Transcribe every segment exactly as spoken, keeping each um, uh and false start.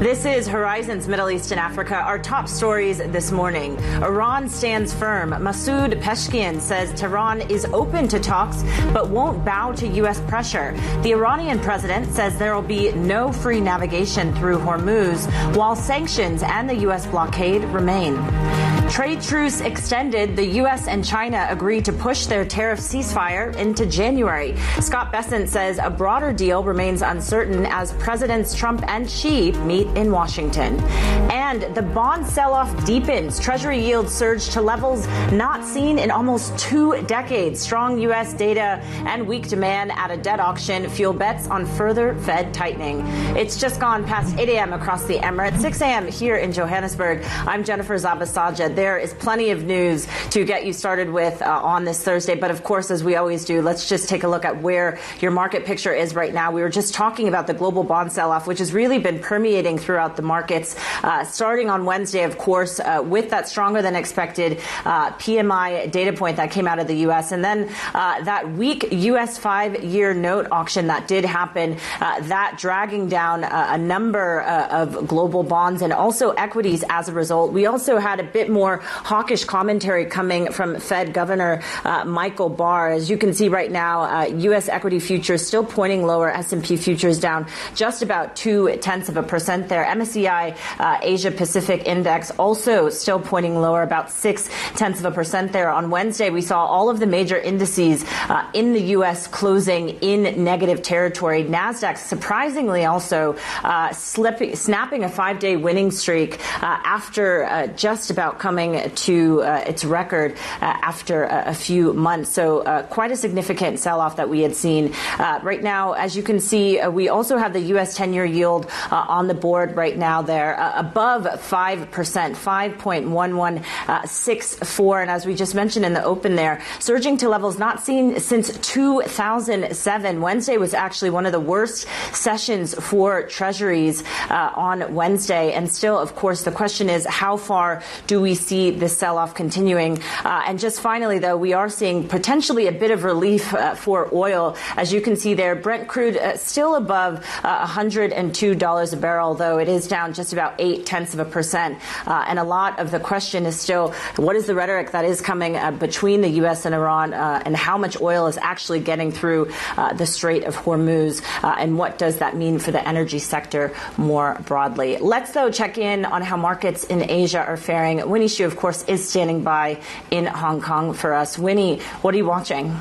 This is Horizons Middle East and Africa. Our top stories this morning. Iran stands firm. Masoud Pezeshkian says Tehran is open to talks but won't bow to U S pressure. The Iranian president says there will be no free navigation through Hormuz, while sanctions and the U S blockade remain. Trade truce extended. The U S and China agreed to push their tariff ceasefire into January. Scott Bessent says a broader deal remains uncertain as Presidents Trump and Xi meet in Washington. And the bond sell-off deepens. Treasury yields surged to levels not seen in almost two decades. Strong U S data and weak demand at a debt auction fuel bets on further Fed tightening. It's just gone past eight a.m. across the Emirates, six a.m. here in Johannesburg. I'm Jennifer Zabasaja. There is plenty of news to get you started with uh, on this Thursday. But of course, as we always do, let's just take a look at where your market picture is right now. We were just talking about the global bond sell-off, which has really been permeating throughout the markets, uh, starting on Wednesday, of course, uh, with that stronger than expected uh, P M I data point that came out of the U S. And then uh, that weak U S five-year note auction that did happen, uh, that dragging down uh, a number uh, of global bonds and also equities as a result. We also had a bit more hawkish commentary coming from Fed Governor uh, Michael Barr. As you can see right now, uh, U S equity futures still pointing lower. S and P futures down just about two tenths of a percent there. M S C I uh, Asia Pacific Index also still pointing lower, about six tenths of a percent there. On Wednesday, we saw all of the major indices uh, in the U S closing in negative territory. NASDAQ surprisingly also uh, slipping, snapping a five-day winning streak uh, after uh, just about coming to uh, its record uh, after a, a few months. So uh, quite a significant sell-off that we had seen. Uh, right now, as you can see, uh, we also have the U S ten-year yield uh, on the board right now there uh, above five percent, five point one one six four. And as we just mentioned in the open there, surging to levels not seen since two thousand seven. Wednesday was actually one of the worst sessions for treasuries uh, on Wednesday. And still, of course, the question is, how far do we see this sell-off continuing? Uh, and just finally, though, we are seeing potentially a bit of relief uh, for oil. As you can see there, Brent crude uh, still above uh, one hundred two dollars a barrel, though it is down just about eight tenths of a percent. Uh, and a lot of the question is still, what is the rhetoric that is coming uh, between the U S and Iran, uh, and how much oil is actually getting through uh, the Strait of Hormuz, uh, and what does that mean for the energy sector more broadly? Let's, though, check in on how markets in Asia are faring. Winnie Xu, of course, is standing by in Hong Kong for us. Winnie, what are you watching?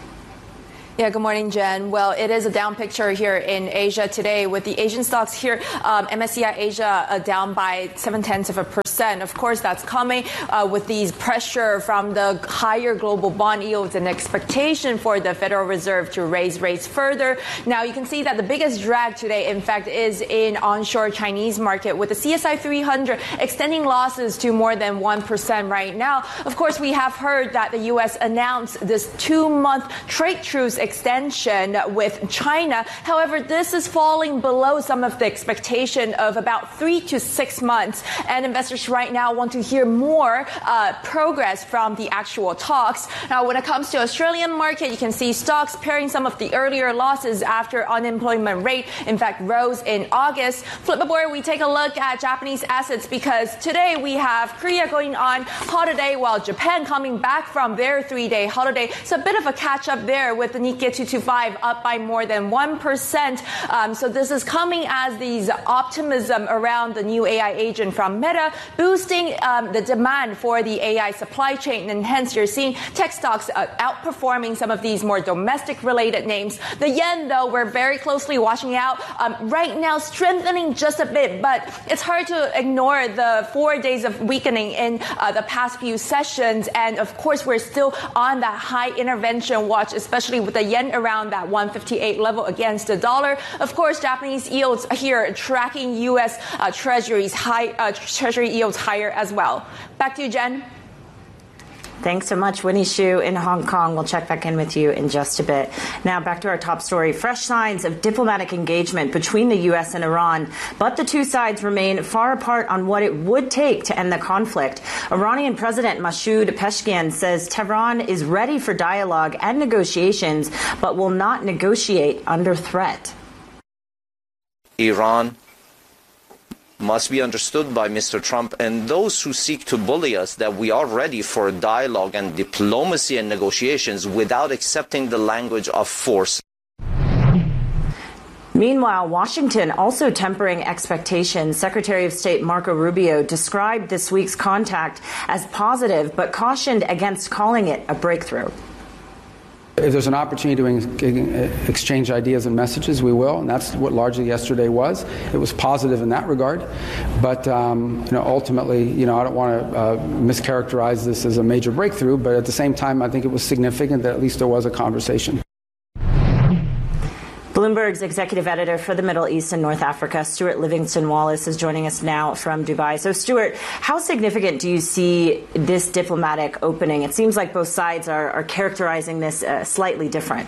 Yeah, good morning, Jen. Well, it is a down picture here in Asia today with the Asian stocks here. Um, M S C I Asia uh, down by seven tenths of a percent. Of course, that's coming uh, with these pressure from the higher global bond yields and expectation for the Federal Reserve to raise rates further. Now, you can see that the biggest drag today, in fact, is in onshore Chinese market with the C S I three hundred extending losses to more than one percent right now. Of course, we have heard that the U S announced this two-month trade truce extension with China. However, this is falling below some of the expectation of about three to six months. And investors right now want to hear more uh, progress from the actual talks. Now, when it comes to Australian market, you can see stocks pairing some of the earlier losses after unemployment rate, in fact, rose in August. Flip aboard, we take a look at Japanese assets because today we have Korea going on holiday while Japan coming back from their three-day holiday. So a bit of a catch-up there with the Nikkei two twenty-five up by more than one percent. Um, so this is coming as these optimism around the new A I agent from Meta, boosting um, the demand for the A I supply chain. And hence, you're seeing tech stocks uh, outperforming some of these more domestic-related names. The yen, though, we're very closely watching out. Um, right now, strengthening just a bit, but it's hard to ignore the four days of weakening in uh, the past few sessions. And, of course, we're still on that high intervention watch, especially with the yen around that one fifty-eight level against the dollar. Of course, Japanese yields here tracking U S uh, treasuries high, uh, treasury yields higher as well. Back to you, Jen. Thanks so much, Winnie Xu in Hong Kong. We'll check back in with you in just a bit. Now, back to our top story. Fresh signs of diplomatic engagement between the U S and Iran, but the two sides remain far apart on what it would take to end the conflict. Iranian President Masoud Pezeshkian says Tehran is ready for dialogue and negotiations, but will not negotiate under threat. Iran must be understood by Mister Trump and those who seek to bully us that we are ready for dialogue and diplomacy and negotiations without accepting the language of force. Meanwhile, Washington also tempering expectations. Secretary of State Marco Rubio described this week's contact as positive, but cautioned against calling it a breakthrough. If there's an opportunity to exchange ideas and messages, we will, and that's what largely yesterday was. It was positive in that regard, but um, you know, ultimately, you know, I don't want to uh, mischaracterize this as a major breakthrough, but at the same time, I think it was significant that at least there was a conversation. Bloomberg's executive editor for the Middle East and North Africa, Stuart Livingston Wallace, is joining us now from Dubai. So, Stuart, how significant do you see this diplomatic opening? It seems like both sides are, are characterizing this uh, slightly different.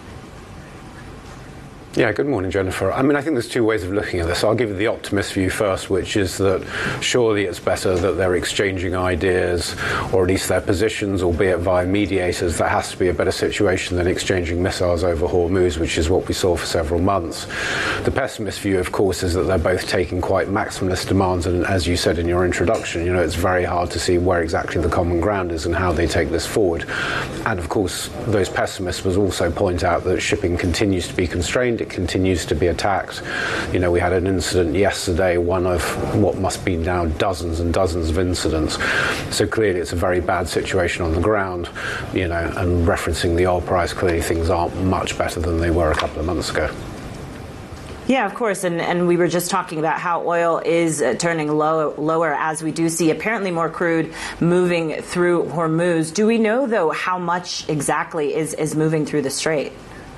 Yeah, good morning, Jennifer. I mean, I think there's two ways of looking at this. I'll give you the optimist view first, which is that surely it's better that they're exchanging ideas, or at least their positions, albeit via mediators. That has to be a better situation than exchanging missiles over Hormuz, which is what we saw for several months. The pessimist view, of course, is that they're both taking quite maximalist demands, and as you said in your introduction, you know, it's very hard to see where exactly the common ground is and how they take this forward. And, of course, those pessimists will also point out that shipping continues to be constrained. It continues to be attacked. You know, we had an incident yesterday, one of what must be now dozens and dozens of incidents. So clearly it's a very bad situation on the ground, you know, and referencing the oil price, clearly things aren't much better than they were a couple of months ago. Yeah, of course. And, and we were just talking about how oil is uh, turning low, lower as we do see apparently more crude moving through Hormuz. Do we know, though, how much exactly is, is moving through the strait?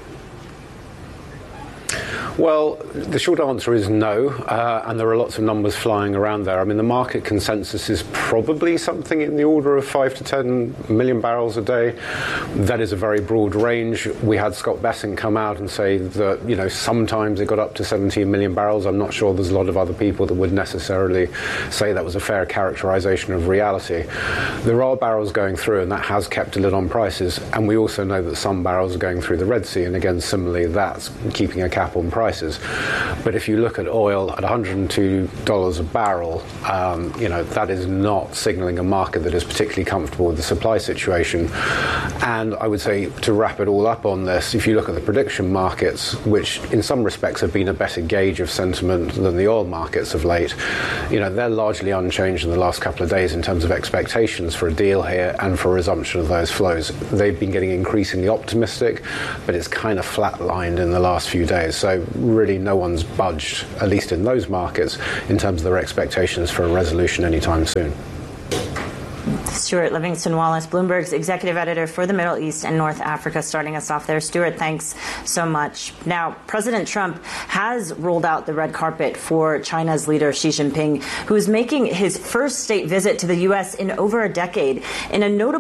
Well, the short answer is no, uh, and there are lots of numbers flying around there. I mean, the market consensus is probably something in the order of five to ten million barrels a day. That is a very broad range. We had Scott Bessent come out and say that, you know, sometimes it got up to seventeen million barrels. I'm not sure there's a lot of other people that would necessarily say that was a fair characterization of reality. There are barrels going through, and that has kept a lid on prices, and we also know that some barrels are going through the Red Sea, and again, similarly, that's keeping a cap on prices. But if you look at oil at one hundred two dollars a barrel, um, you know, that is not signaling a market that is particularly comfortable with the supply situation. And I would say, to wrap it all up on this, if you look at the prediction markets, which in some respects have been a better gauge of sentiment than the oil markets of late, you know, they're largely unchanged in the last couple of days in terms of expectations for a deal here and for resumption of those flows. They've been getting increasingly optimistic, but it's kind of flatlined in the last few days. So really no one's budged, at least in those markets, in terms of their expectations for a resolution anytime soon. Stuart Livingston Wallace, Bloomberg's executive editor for the Middle East and North Africa, starting us off there. Stuart, thanks so much. Now, President Trump has rolled out the red carpet for China's leader Xi Jinping, who is making his first state visit to the U S in over a decade. In a notable